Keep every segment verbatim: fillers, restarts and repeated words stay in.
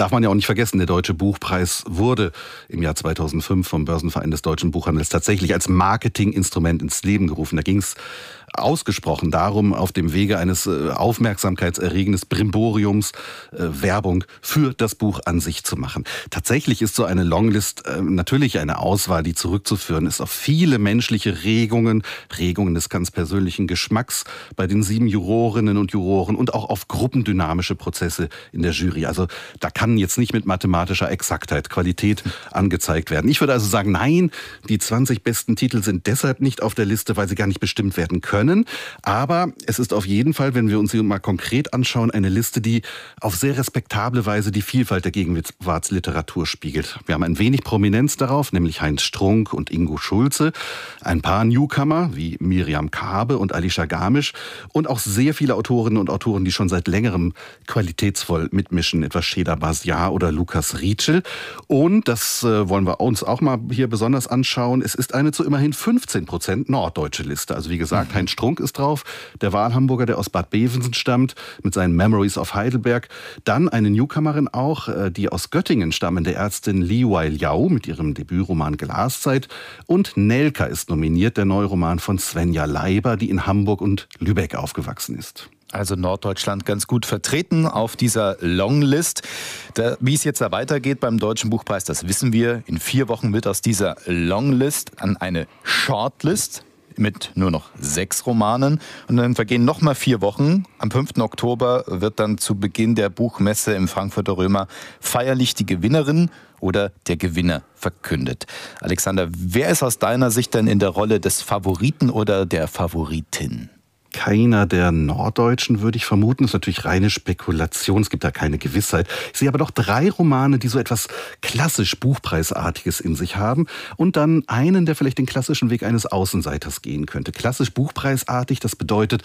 darf man ja auch nicht vergessen, der Deutsche Buchpreis wurde im Jahr zweitausendfünf vom Börsenverein des Deutschen Buchhandels tatsächlich als Marketinginstrument ins Leben gerufen. Da ging es ausgesprochen darum, auf dem Wege eines äh, aufmerksamkeitserregendes Brimboriums äh, Werbung für das Buch an sich zu machen. Tatsächlich ist so eine Longlist äh, natürlich eine Auswahl, die zurückzuführen ist auf viele menschliche Regungen, Regungen des ganz persönlichen Geschmacks bei den sieben Jurorinnen und Juroren und auch auf gruppendynamische Prozesse in der Jury. Also da kann jetzt nicht mit mathematischer Exaktheit Qualität angezeigt werden. Ich würde also sagen, nein, die zwanzig besten Titel sind deshalb nicht auf der Liste, weil sie gar nicht bestimmt werden können. Aber es ist auf jeden Fall, wenn wir uns sie mal konkret anschauen, eine Liste, die auf sehr respektable Weise die Vielfalt der Gegenwartsliteratur spiegelt. Wir haben ein wenig Prominenz darauf, nämlich Heinz Strunk und Ingo Schulze, ein paar Newcomer wie Miriam Kaabe und Alicia Garmisch und auch sehr viele Autorinnen und Autoren, die schon seit längerem qualitätsvoll mitmischen, etwa Sheda Basiar oder Lukas Rietschel. Und das äh, wollen wir uns auch mal hier besonders anschauen. Es ist eine zu immerhin fünfzehn Prozent norddeutsche Liste. Also wie gesagt, Heinz Strunk ist drauf, der Wahlhamburger, der aus Bad Bevensen stammt, mit seinen Memories of Heidelberg. Dann eine Newcomerin auch, die aus Göttingen stammende Ärztin Li Wai Liao mit ihrem Debütroman Glaszeit. Und Nelka ist nominiert, der neue Roman von Svenja Leiber, die in Hamburg und Lübeck aufgewachsen ist. Also Norddeutschland ganz gut vertreten auf dieser Longlist. Da, wie es jetzt da weitergeht beim Deutschen Buchpreis, das wissen wir. In vier Wochen wird aus dieser Longlist an eine Shortlist mit nur noch sechs Romanen. Und dann vergehen noch mal vier Wochen. Am fünften Oktober wird dann zu Beginn der Buchmesse im Frankfurter Römer feierlich die Gewinnerin oder der Gewinner verkündet. Alexander, wer ist aus deiner Sicht denn in der Rolle des Favoriten oder der Favoritin? Keiner der Norddeutschen, würde ich vermuten. Das ist natürlich reine Spekulation, es gibt da keine Gewissheit. Ich sehe aber doch drei Romane, die so etwas klassisch Buchpreisartiges in sich haben und dann einen, der vielleicht den klassischen Weg eines Außenseiters gehen könnte. Klassisch Buchpreisartig, das bedeutet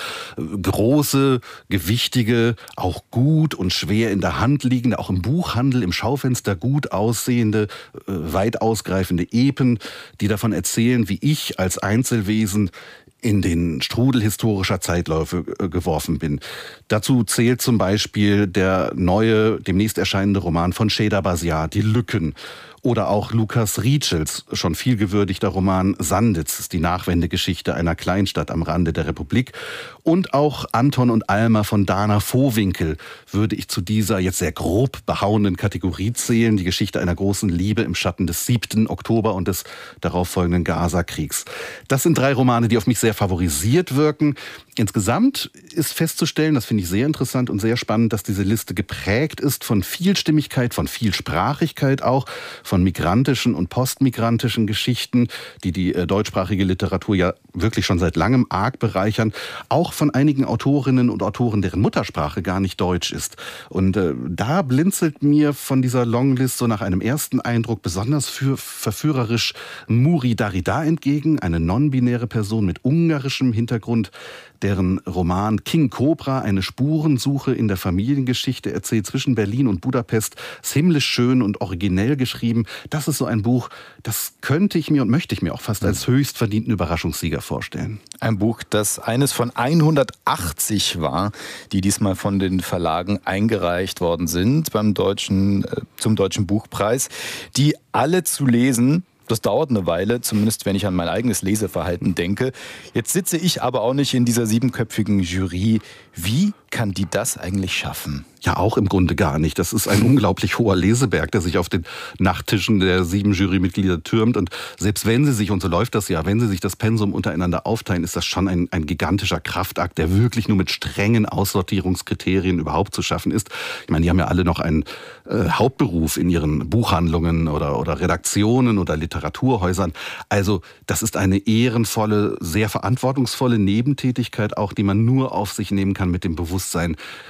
große, gewichtige, auch gut und schwer in der Hand liegende, auch im Buchhandel, im Schaufenster gut aussehende, weit ausgreifende Epen, die davon erzählen, wie ich als Einzelwesen in den Strudel historischer Zeitläufe geworfen bin. Dazu zählt zum Beispiel der neue, demnächst erscheinende Roman von Sheda Basiar, Die Lücken. Oder auch Lukas Rietschels, schon viel gewürdigter Roman Sanditz, die Nachwendegeschichte einer Kleinstadt am Rande der Republik. Und auch Anton und Alma von Dana Vohwinkel würde ich zu dieser jetzt sehr grob behauenen Kategorie zählen. Die Geschichte einer großen Liebe im Schatten des siebten Oktober und des darauffolgenden Gaza-Kriegs. Das sind drei Romane, die auf mich sehr favorisiert wirken. Insgesamt ist festzustellen, das finde ich sehr interessant und sehr spannend, dass diese Liste geprägt ist von Vielstimmigkeit, von Vielsprachigkeit auch, von migrantischen und postmigrantischen Geschichten, die die äh, deutschsprachige Literatur ja wirklich schon seit langem arg bereichern, auch von einigen Autorinnen und Autoren, deren Muttersprache gar nicht Deutsch ist. Und äh, da blinzelt mir von dieser Longlist so nach einem ersten Eindruck besonders für verführerisch Muri Darida entgegen, eine non-binäre Person mit ungarischem Hintergrund, deren Roman King Cobra eine Spurensuche in der Familiengeschichte erzählt zwischen Berlin und Budapest. Ist himmlisch schön und originell geschrieben. Das ist so ein Buch, das könnte ich mir und möchte ich mir auch fast als höchst verdienten Überraschungssieger vorstellen. Ein Buch, das eines von hundertachtzig war, die diesmal von den Verlagen eingereicht worden sind beim deutschen, äh, zum Deutschen Buchpreis, die alle zu lesen. Das dauert eine Weile, zumindest wenn ich an mein eigenes Leseverhalten denke. Jetzt sitze ich aber auch nicht in dieser siebenköpfigen Jury. Wie kann die das eigentlich schaffen? Ja, auch im Grunde gar nicht. Das ist ein unglaublich hoher Leseberg, der sich auf den Nachttischen der sieben Jurymitglieder türmt. Und selbst wenn sie sich, und so läuft das ja, wenn sie sich das Pensum untereinander aufteilen, ist das schon ein, ein gigantischer Kraftakt, der wirklich nur mit strengen Aussortierungskriterien überhaupt zu schaffen ist. Ich meine, die haben ja alle noch einen äh, Hauptberuf in ihren Buchhandlungen oder, oder Redaktionen oder Literaturhäusern. Also das ist eine ehrenvolle, sehr verantwortungsvolle Nebentätigkeit auch, die man nur auf sich nehmen kann mit dem Bewusstsein,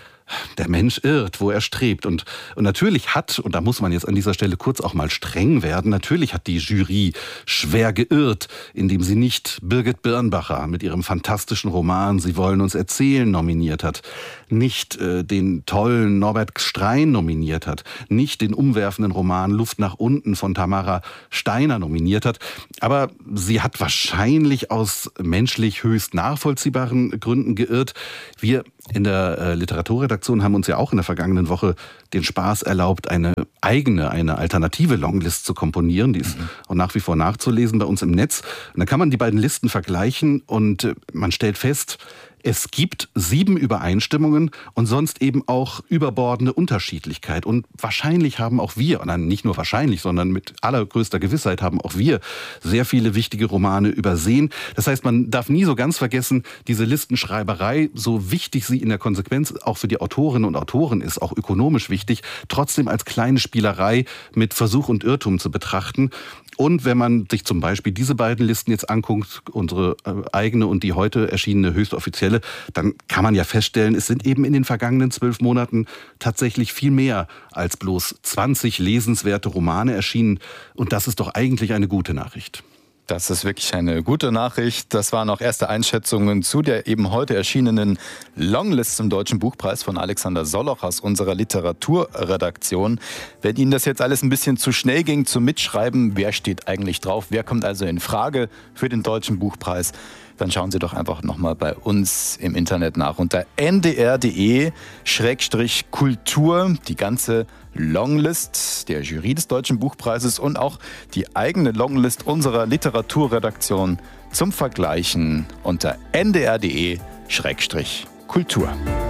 der Mensch irrt, wo er strebt. Und, und natürlich hat, und da muss man jetzt an dieser Stelle kurz auch mal streng werden, natürlich hat die Jury schwer geirrt, indem sie nicht Birgit Birnbacher mit ihrem fantastischen Roman Sie wollen uns erzählen nominiert hat, nicht äh, den tollen Norbert Strein nominiert hat, nicht den umwerfenden Roman Luft nach unten von Tamara Steiner nominiert hat. Aber sie hat wahrscheinlich aus menschlich höchst nachvollziehbaren Gründen geirrt. Wir in der äh, Literaturredaktion haben uns ja auch in der vergangenen Woche den Spaß erlaubt, eine eigene, eine alternative Longlist zu komponieren. Die ist mhm. auch nach wie vor nachzulesen bei uns im Netz. Und dann kann man die beiden Listen vergleichen und äh, man stellt fest, es gibt sieben Übereinstimmungen und sonst eben auch überbordende Unterschiedlichkeit. Und wahrscheinlich haben auch wir, nein, nicht nur wahrscheinlich, sondern mit allergrößter Gewissheit haben auch wir sehr viele wichtige Romane übersehen. Das heißt, man darf nie so ganz vergessen, diese Listenschreiberei, so wichtig sie in der Konsequenz auch für die Autorinnen und Autoren ist, auch ökonomisch wichtig, trotzdem als kleine Spielerei mit Versuch und Irrtum zu betrachten. Und wenn man sich zum Beispiel diese beiden Listen jetzt anguckt, unsere eigene und die heute erschienene höchstoffizielle, dann kann man ja feststellen, es sind eben in den vergangenen zwölf Monaten tatsächlich viel mehr als bloß zwanzig lesenswerte Romane erschienen. Und das ist doch eigentlich eine gute Nachricht. Das ist wirklich eine gute Nachricht. Das waren auch erste Einschätzungen zu der eben heute erschienenen Longlist zum Deutschen Buchpreis von Alexander Soloch aus unserer Literaturredaktion. Wenn Ihnen das jetzt alles ein bisschen zu schnell ging zum Mitschreiben, wer steht eigentlich drauf, wer kommt also in Frage für den Deutschen Buchpreis, dann schauen Sie doch einfach nochmal bei uns im Internet nach unter n d r punkt d e Schrägstrich Kultur. Die ganze Longlist der Jury des Deutschen Buchpreises und auch die eigene Longlist unserer Literaturredaktion zum Vergleichen unter n d r punkt d e Schrägstrich Kultur.